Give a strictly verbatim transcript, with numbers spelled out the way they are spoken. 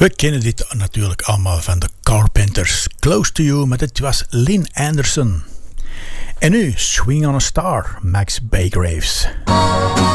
We kennen dit natuurlijk allemaal van de Carpenters. Close to You, maar dit was Lynn Anderson. En nu Swing on a Star, Max Baygraves.